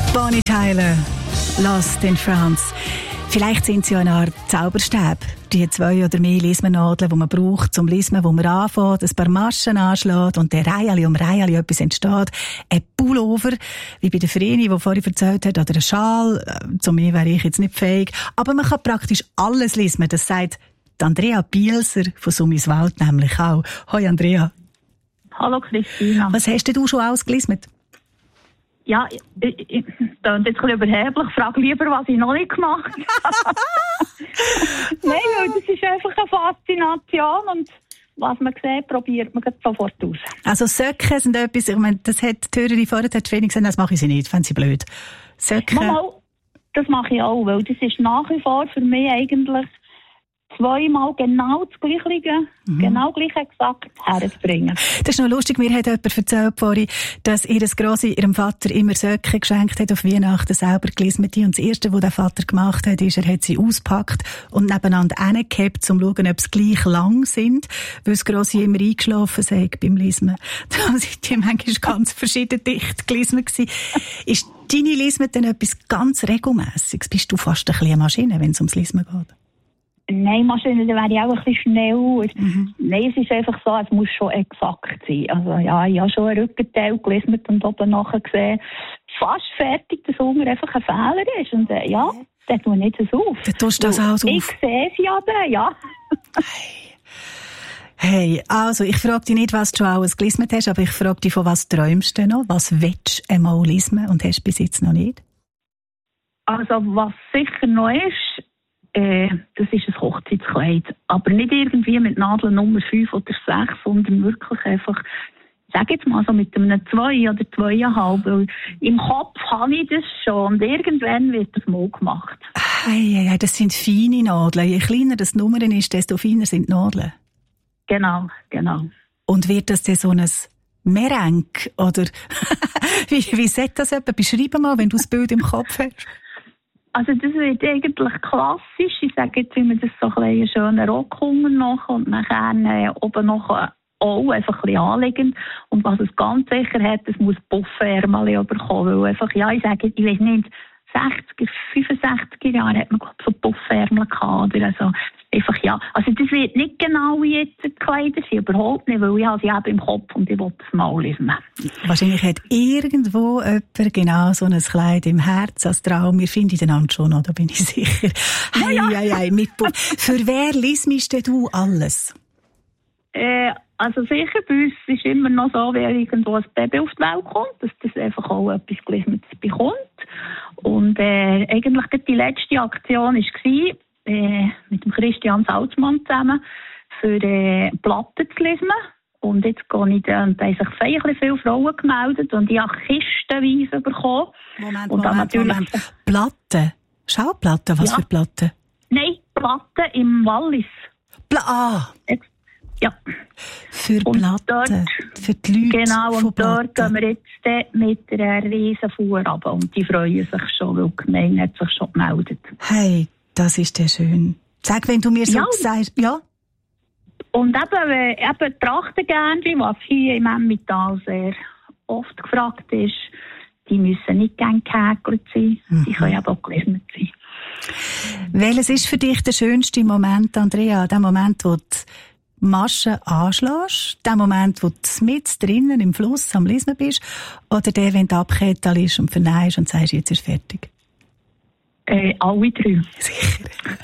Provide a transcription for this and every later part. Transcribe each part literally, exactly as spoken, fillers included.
Bonnie Tyler, Lost in France. Vielleicht sind sie ja eine Art Zauberstab. Die zwei oder mehr Lismennadeln, die man braucht, zum Lismen, wo man anfängt, ein paar Maschen anschlägt und der Reihe um Reihe etwas entsteht. Ein Pullover, wie bei der Vreni, die vorhin erzählt hat, oder ein Schal. Zu mir wäre ich jetzt nicht fähig. Aber man kann praktisch alles lismen. Das sagt Andrea Bielser von Summiswald nämlich auch. Hoi Andrea. Hallo Christina. Was hast du schon alles gelismet? Ja, ich, ich, ich das ist jetzt ein bisschen überheblich. Ich frage lieber, was ich noch nicht gemacht habe. Nein, weil das ist einfach eine Faszination und was man sieht, probiert man sofort aus. Also Söcke sind etwas, ich meine, das hat die Hörerin vorher hat wenig gesagt, das mache ich sie nicht, fände sie blöd. Söcke. Mal, das mache ich auch, weil das ist nach wie vor für mich eigentlich zweimal genau das Gleiche, mhm. genau gleiche gesagt herzubringen. Das ist noch lustig, mir hat jemand erzählt vorhin, dass ihr Grossi ihrem Vater immer Söcke geschenkt hat, auf Weihnachten selber gelismet. Und das Erste, was der Vater gemacht hat, ist, er hat sie ausgepackt und nebeneinander hingehabt, um zu schauen, ob sie gleich lang sind, weil das Grossi immer eingeschlafen sei beim Lismen. Da sind die manchmal ganz verschieden dicht gelismet gewesen. Ist deine Lismen denn etwas ganz Regelmässiges? Bist du fast ein bisschen eine Maschine, wenn es ums Lismen geht? Nein, Maschine, da wäre ich auch ein bisschen schnell. Mhm. Nein, es ist einfach so, es muss schon exakt sein. Also ja, ich habe schon einen Rückenteil gelismet und oben nachher gesehen, fast fertig, dass unten einfach ein Fehler ist. Und äh, ja, dann tue ich nicht das auf. Dann tust du das alles auf? Ich sehe sie aber, ja. Hey, also ich frage dich nicht, was du schon alles gelismet hast, aber ich frage dich, von was träumst du noch? Was willst du einmal lismen und hast bis jetzt noch nicht? Also was sicher noch ist, Äh, das ist ein Hochzeitskleid. Aber nicht irgendwie mit Nadel Nummer fünf oder sechs, sondern wirklich einfach, ich sage jetzt mal so mit einem zwei oder zweieinhalb. Weil im Kopf habe ich das schon und irgendwann wird das mal gemacht. Hey, hey, hey, das sind feine Nadeln. Je kleiner das Nummer ist, desto feiner sind die Nadeln. Genau, genau. Und wird das dann so ein Merengue? Oder wie, wie sagt das jemand? Beschreib mal, wenn du das Bild im Kopf hast. Also das wird eigentlich klassisch. Ich sage jetzt immer, das so ein einen schönen Rockhunger noch und nachher äh, oben noch auch einfach ein bisschen anliegend. Und was es ganz sicher hat, es muss Puffärmel bekommen. Weil einfach, ja, ich sage, ich weiß nicht, sechziger, fünfundsechziger Jahre hat man glaub, so Puffärmel gehabt. Oder also einfach, ja. Also das wird nicht genau wie jetzt die Kleider sind, überhaupt nicht, weil ich habe sie eben im Kopf und ich will es mal lesen. Wahrscheinlich hat irgendwo jemand genau so ein Kleid im Herz als Traum. Wir finden einander schon noch, da bin ich sicher. Hey, ja, ja. Hey, hey, mit Für wer liest du alles? Äh, also sicher, bei uns ist immer noch so, wenn irgendwo ein Baby auf die Welt kommt, dass das einfach auch etwas Gelismetes bekommt. Und äh, eigentlich die letzte Aktion war, äh, mit dem Christian Salzmann zusammen, für äh, Platten zu lismen. Und jetzt gehe ich da, und da haben sich feierlich viele Frauen gemeldet und ich habe kistenweise bekommen. Moment, und Moment, Moment. Platten? Schauplatten? Was ja. für Platten? Nein, Platten im Wallis. Pla- ah! Ja. Für und Platten, dort, für die Leute. Genau, und Platten. dort gehen wir jetzt mit einer riesen Fuhr runter. Und die freuen sich schon, weil die Gemeinde hat sich schon gemeldet. Hey, das ist ja schön. Sag, wenn du mir so ja. sagst, ja? Und eben, äh, eben Trachtengärnchen, was hier im Emmental sehr oft gefragt ist, die müssen nicht gerne gehäkelt sein, mhm. die können aber auch gelismet sein. Welches ist für dich der schönste Moment, Andrea? Der Moment, wo du Maschen anschlägst, der Moment, wo du mit drinnen im Fluss am Lismen bist, oder der, wenn du abgekettet bist und verneist und sagst, jetzt ist fertig? Äh, alle drei. Sicher.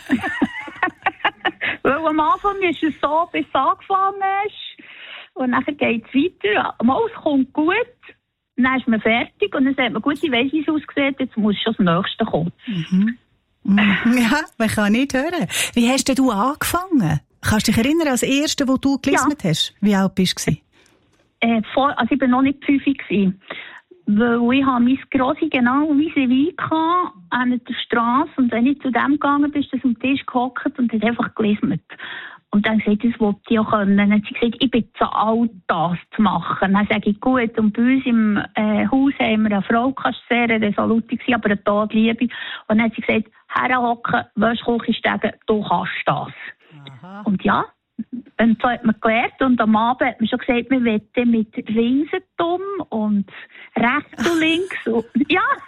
Weil am Anfang ist es so, bis es angefangen ist, und dann geht es weiter. Mal, es kommt gut, dann ist man fertig und dann sagt man, gut, ich weiss, wie es aussieht, jetzt muss schon das Nächste kommen. Mhm. Ja, man kann nicht hören. Wie hast denn du angefangen? Kannst du dich erinnern, als Erste, wo du gelismet ja. hast? Wie alt bist du? Äh, vor, also ich war noch nicht fünf. Weil ich habe mein Grossi genau vis-à-vis an der Straße. Und wenn ich zu dem gegangen bin, ist er am Tisch gehockt und hat einfach gelismet. Und dann gesagt, das wollte ich auch können. Dann hat sie gesagt, ich bin zu alt, das zu machen. Dann sage ich, gut, und bei uns im äh, Haus haben wir eine Frau, die sehr resolut war, aber eine Todliebe. Und dann hat sie gesagt, herhocken, Wäschküche steigen, du kannst das. Aha. Und ja, und so hat man gelernt. Und am Abend hat man schon gesagt, wir wollen mit Rinsentum und rechts und links. Und, ja.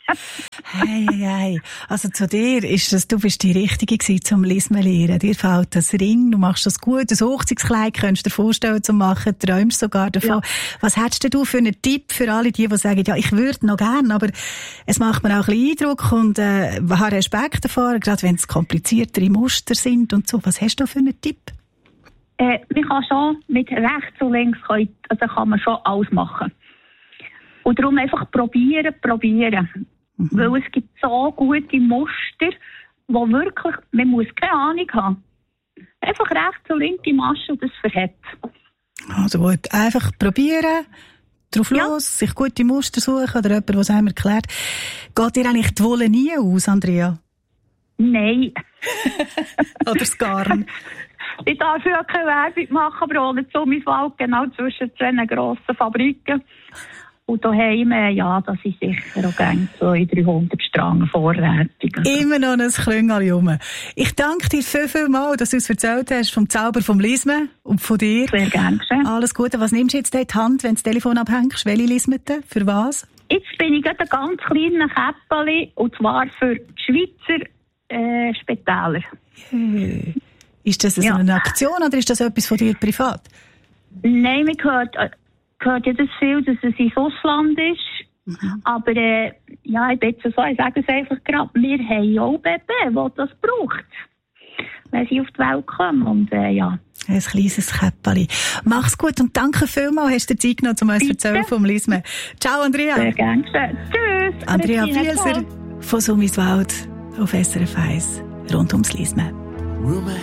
Hey, hey, hey. Also zu dir ist das, du bist die Richtige gewesen zum Lismen lernen. Dir fällt das Ring, du machst das gut, das Hochzeitskleid könntest du dir vorstellen zu machen, träumst sogar davon. Ja. Was hättest du für einen Tipp für alle die, die sagen, ja, ich würde noch gern, aber es macht mir auch ein bisschen Eindruck und äh, habe Respekt davor, gerade wenn es kompliziertere Muster sind und so. Was hast du für einen Tipp? Äh, man kann schon mit rechts und links, kann, also kann man schon alles machen. Und darum einfach probieren, probieren. Mhm. Weil es gibt so gute Muster, wo wirklich, man muss keine Ahnung haben. Einfach rechts und linke Masche und das verhält. Also gut, einfach probieren, drauf ja. los, sich gute Muster suchen oder jemand, der es einem erklärt. Geht dir eigentlich die Wolle nie aus, Andrea? Nein. Oder das Garn? Ich darf ja keine Werbung machen, aber ohne Zummiswald, genau zwischen zwei grossen Fabriken. Und daheim, ja, das ist sicher auch gerne zweihundert, dreihundert Strang vorrätig. Also. Immer noch ein Klüngel rum. Ich danke dir viel, viel mal, dass du uns erzählt hast vom Zauber vom Lismen und von dir. Sehr gerne geschehen. Alles Gute. Was nimmst du jetzt in die Hand, wenn du das Telefon abhängst? Welche Lismete? Für was? Jetzt bin ich gerade ein ganz kleines Käppeli, und zwar für die Schweizer äh, Spitäler. Yeah. Ist das ja. eine Aktion oder ist das etwas von dir privat? Nein, man hört... Äh, gehört ja das viel, dass es ins Ausland ist. Mhm. Aber äh, ja, ich bin jetzt so, ich sage es einfach gerade, wir haben auch Babys, die das braucht, wenn sie auf die Welt kommen. Und, äh, ja. Ein kleines Käppeli. Mach's gut und danke vielmals, hast du Zeit genommen, um uns zu erzählen vom Lismen. Ciao, Andrea. Sehr gerne. Tschüss. Andrea Vielser von Summiswald auf S R F eins rund ums Lismen.